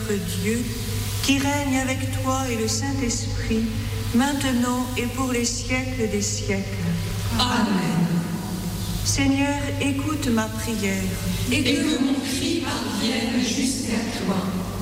notre Dieu, qui règne avec toi et le Saint-Esprit, maintenant et pour les siècles des siècles. Amen. Seigneur, écoute ma prière. Et que mon cri parvienne jusqu'à toi.